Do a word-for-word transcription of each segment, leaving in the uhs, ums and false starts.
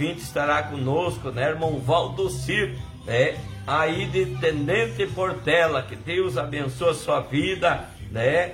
vinte estará conosco, né, irmão Valdocir, né, aí de Tenente Portela. Que Deus abençoe a sua vida, né?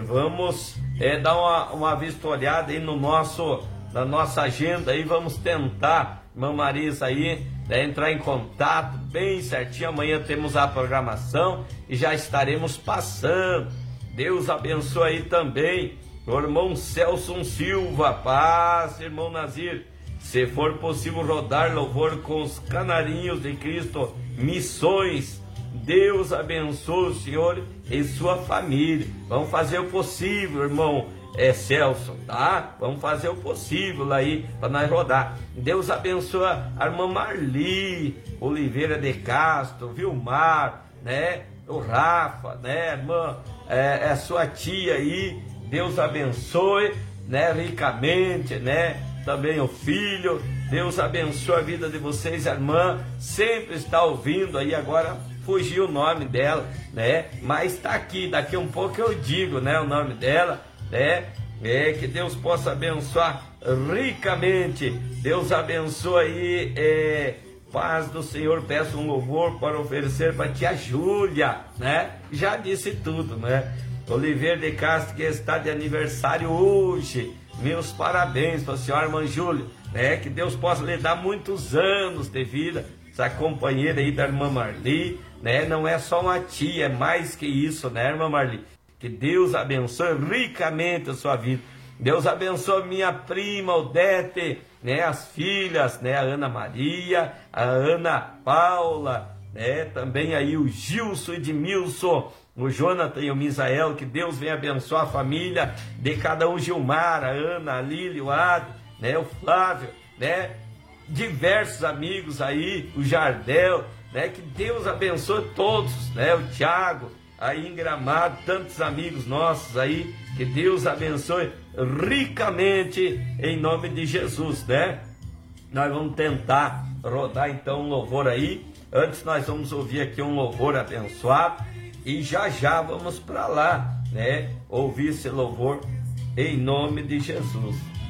Vamos é, dar uma, uma vistoriada aí no nosso, na nossa agenda aí, vamos tentar, irmã Marisa aí, né, entrar em contato bem certinho. Amanhã temos a programação e já estaremos passando. Deus abençoe aí também o irmão Celso Silva. Paz, irmão Nazir. Se for possível rodar louvor com os Canarinhos de Cristo Missões. Deus abençoe o senhor e sua família. Vamos fazer o possível, irmão é, Celso, tá? Vamos fazer o possível aí para nós rodar. Deus abençoe a irmã Marli Oliveira de Castro, Vilmar, né? O Rafa, né? Irmã, é, é sua tia aí. Deus abençoe, né? Ricamente, né? Também o filho. Deus abençoe a vida de vocês. A irmã sempre está ouvindo aí, agora fugiu o nome dela, né? Mas está aqui, daqui um pouco eu digo, né? O nome dela, né? É, que Deus possa abençoar ricamente. Deus abençoe aí, é, paz do Senhor. Peço um louvor para oferecer para tia Júlia, né? Já disse tudo, né? Oliveira de Castro, que está de aniversário hoje. Meus parabéns para a senhora, irmã Júlia, né? Que Deus possa lhe dar muitos anos de vida. Essa companheira aí da irmã Marli, né? Não é só uma tia, é mais que isso, né, irmã Marli? Que Deus abençoe ricamente a sua vida. Deus abençoe minha prima Odete, né? As filhas, né? A Ana Maria, a Ana Paula, né? Também aí o Gilson Edmilson, o Jonathan e o Misael. Que Deus venha abençoar a família de cada um. Gilmar, a Ana, a Lília, o Ad, né? O Flávio, né? Diversos amigos aí, o Jardel, né? Que Deus abençoe todos, né? O Tiago aí em Gramado, tantos amigos nossos aí. Que Deus abençoe ricamente em nome de Jesus, né? Nós vamos tentar rodar então um louvor aí. Antes nós vamos ouvir aqui um louvor abençoado e já já vamos para lá, né? Ouvir esse louvor em nome de Jesus.